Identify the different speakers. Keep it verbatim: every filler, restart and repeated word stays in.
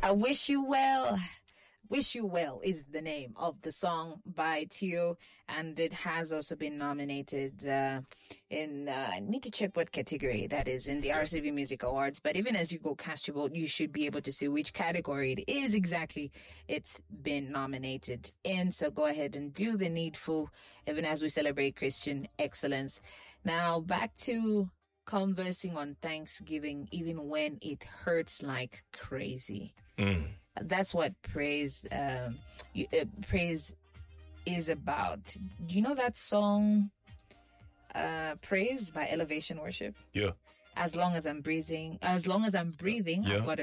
Speaker 1: I Wish You Well. Wish You Well is the name of the song by Tio, and it has also been nominated uh, in, uh, I need to check what category that is in the R C V Music Awards, but even as you go cast your vote, you should be able to see which category it is exactly it's been nominated in. So go ahead and do the needful, even as we celebrate Christian excellence. Now back to conversing on Thanksgiving, even when it hurts like crazy.
Speaker 2: Mm.
Speaker 1: That's what praise um, you, uh, praise is about. Do you know that song, uh, "Praise" by Elevation Worship?
Speaker 2: Yeah.
Speaker 1: As long as I'm breathing, as long as I'm breathing,
Speaker 2: Yeah.
Speaker 1: I've got